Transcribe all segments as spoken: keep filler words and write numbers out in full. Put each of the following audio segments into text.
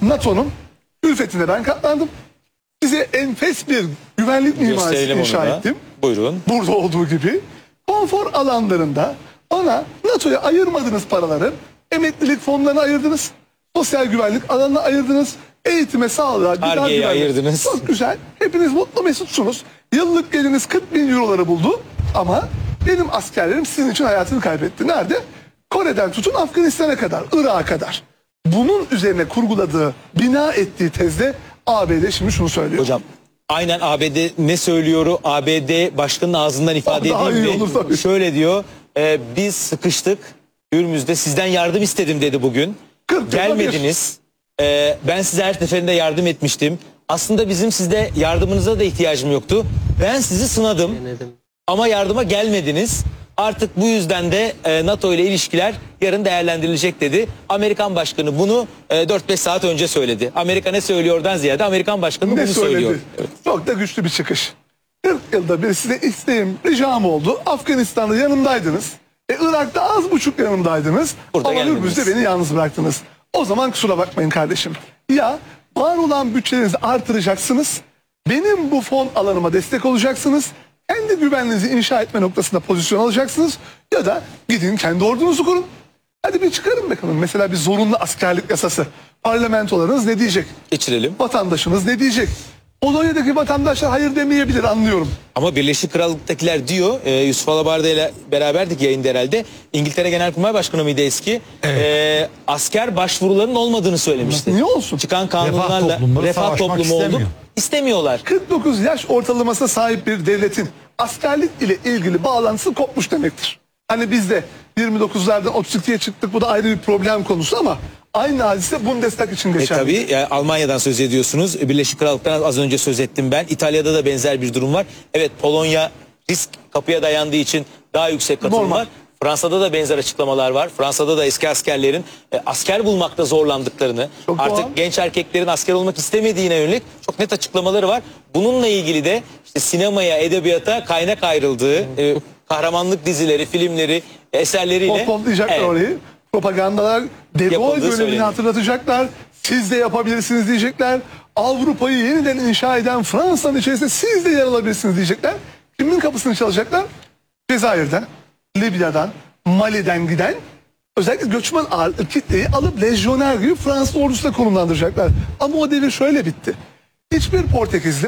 NATO'nun külfetine ben katlandım. Size enfes bir güvenlik mimarisi inşa ettim. Buyurun. Burada olduğu gibi konfor alanlarında bana NATO'ya ayırmadığınız paraları emeklilik fonlarına ayırdınız. Sosyal güvenlik alanına ayırdınız. Eğitime, sağlığa, gıda güvenliğine ayırdınız. Çok güzel. Hepiniz mutlu mesutsunuz. Yıllık geliniz kırk bin euroları buldu. Ama benim askerlerim sizin için hayatını kaybetti. Nerede? Kore'den tutun Afganistan'a kadar, Irak'a kadar. Bunun üzerine kurguladığı, bina ettiği tezde A B D şimdi şunu söylüyor. Hocam aynen A B D ne söylüyor? A B D başkanının ağzından ifade Daha iyi edeyim olur mi? tabii. Şöyle diyor. E, biz sıkıştık. Hürmüz'de sizden yardım istedim dedi bugün. Gelmediniz. E, ben size her seferinde yardım etmiştim. Aslında bizim sizde yardımınıza da ihtiyacım yoktu. Ben sizi sınadım. Denedim. Ama yardıma gelmediniz. Artık bu yüzden de e, NATO ile ilişkiler yarın değerlendirilecek dedi. Amerikan başkanı bunu e, dört beş saat önce söyledi. Amerika ne söylüyordan ziyade Amerikan başkanı ne bunu söyledi? söylüyor. Evet. Çok da güçlü bir çıkış. kırk yılda bir size isteğim, ricam oldu. Afganistan'da yanımdaydınız. E, Irak'ta az buçuk yanımdaydınız. Burada ama gelmediniz. Hürmüz'de beni yalnız bıraktınız. O zaman kusura bakmayın kardeşim. Ya var olan bütçenizi artıracaksınız. Benim bu fon alanıma destek olacaksınız. Kendi güvenliğinizi inşa etme noktasında pozisyon alacaksınız. Ya da gidin kendi ordunuzu kurun. Hadi bir çıkarın bakalım. Mesela bir zorunlu askerlik yasası. Parlamentolarınız ne diyecek? Geçirelim. Vatandaşınız ne diyecek? Polonya'daki vatandaşlar hayır demeyebilir, anlıyorum. Ama Birleşik Krallık'takiler diyor, e, Yusuf Alabarda ile beraberdik yayında herhalde. İngiltere Genelkurmay Başkanı mıydı eski? Evet. E, asker başvurularının olmadığını söylemişti. Niye olsun? Çıkan kanunlarla Refah refah toplumu toplumu olduk. istemiyor. İstemiyorlar. kırk dokuz yaş ortalamasına sahip bir devletin askerlik ile ilgili bağlantısı kopmuş demektir. Hani biz de yirmi dokuzlardan otuz ikiye çıktık, bu da ayrı bir problem konusu ama aynı hadise Bundestag için E geçerli. tabii yani Almanya'dan söz ediyorsunuz. Birleşik Krallık'tan az önce söz ettim ben. İtalya'da da benzer bir durum var. Evet, Polonya risk kapıya dayandığı için daha yüksek katılım Normal. var. Fransa'da da benzer açıklamalar var. Fransa'da da eski askerlerin e, asker bulmakta zorlandıklarını, Çok artık doğal. genç erkeklerin asker olmak istemediğine yönelik çok net açıklamaları var. Bununla ilgili de işte sinemaya, edebiyata kaynak ayrıldığı, e, kahramanlık dizileri, filmleri, eserleriyle Pomplayacaklar Evet. orayı. Propagandalar De Gaulle Yapıldığı dönemini söyleniyor. hatırlatacaklar. Siz de yapabilirsiniz diyecekler. Avrupa'yı yeniden inşa eden Fransa'nın içerisinde siz de yer alabilirsiniz diyecekler. Kimin kapısını çalacaklar? Cezayir'den, Libya'dan, Mali'den giden özellikle göçmen ağırlıklı kitleyi alıp lejyoner gibi Fransız ordusuna konumlandıracaklar. Ama o devir şöyle bitti. Hiçbir Portekizli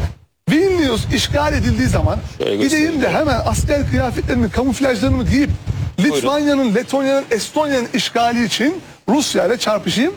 Vilnius işgal edildiği zaman Şöyle gideyim de hemen asker kıyafetlerimi, kamuflajlarımı giyip Litvanya'nın, Letonya'nın, Estonya'nın işgali için Rusya ile çarpışayım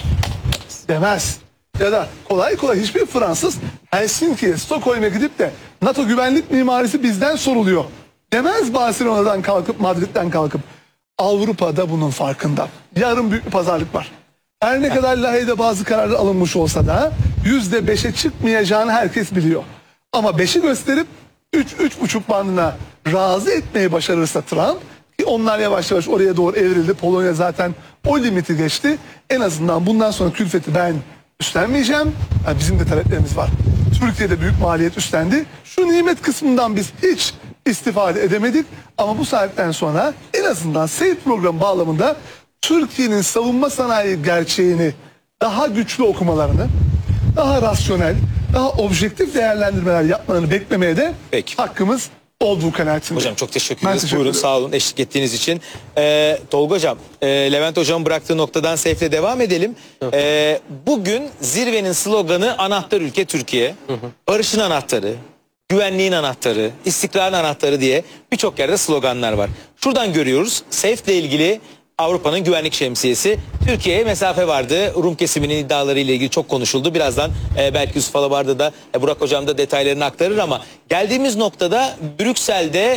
demez. Ya da kolay kolay hiçbir Fransız Helsinki'ye, Stockholm'e gidip de NATO güvenlik mimarisi bizden soruluyor demez. Barcelona'dan kalkıp, Madrid'den kalkıp. Avrupa'da bunun farkında. Yarın büyük bir pazarlık var. Her ne kadar Lahey'de bazı kararlar alınmış olsa da yüzde beşe çıkmayacağını herkes biliyor. Ama beşi gösterip üç üç buçuk bandına razı etmeyi başarırsa Trump, ki onlar yavaş yavaş oraya doğru evrildi. Polonya zaten o limiti geçti. En azından bundan sonra külfeti ben üstlenmeyeceğim. Yani bizim de taleplerimiz var. Türkiye'de büyük maliyet üstlendi. Şu nimet kısmından biz hiç istifade edemedik. Ama bu saatten sonra en azından seyir programı bağlamında Türkiye'nin savunma sanayi gerçeğini daha güçlü okumalarını, daha rasyonel, daha objektif değerlendirmeler yapmalarını beklemeye de Peki. hakkımız olduğu kanaatinde. Hocam çok teşekkür Ben ederiz. teşekkür Buyurun, ederim. sağ olun eşlik ettiğiniz için. Ee, Tolga Hocam, e, Levent Hocam bıraktığı noktadan Seyf'le devam edelim. Ee, bugün zirvenin sloganı anahtar ülke Türkiye. Hı hı. Barışın anahtarı, güvenliğin anahtarı, istikrarın anahtarı diye birçok yerde sloganlar var. Şuradan görüyoruz Seyf'le ilgili Avrupa'nın güvenlik şemsiyesi. Türkiye'ye mesafe vardı. Rum kesiminin iddiaları ile ilgili çok konuşuldu. Birazdan e, belki Yusuf Alabarda da e, Burak Hocam da detaylarını aktarır ama geldiğimiz noktada Brüksel'de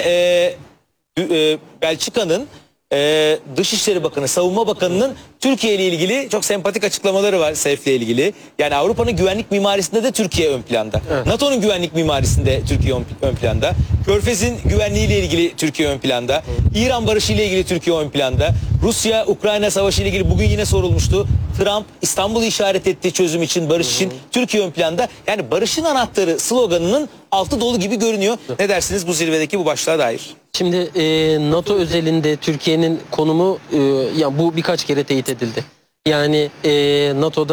e, e, Belçika'nın e, Dışişleri Bakanı, Savunma Bakanı'nın Türkiye ile ilgili çok sempatik açıklamaları var Seyf'le ilgili. Yani Avrupa'nın güvenlik mimarisinde de Türkiye ön planda. Evet. NATO'nun güvenlik mimarisinde Türkiye ön, ön planda. Körfez'in güvenliği ile ilgili Türkiye ön planda. Evet. İran barışı ile ilgili Türkiye ön planda. Rusya-Ukrayna savaşı ile ilgili bugün yine sorulmuştu. Trump İstanbul'u işaret ettiği çözüm için, barış için Türkiye ön planda. Yani barışın anahtarı sloganının altı dolu gibi görünüyor. Evet. Ne dersiniz bu zirvedeki bu başlığa dair? Şimdi e, NATO özelinde Türkiye'nin konumu e, yani bu birkaç kere teyit edildi. Yani e, NATO'da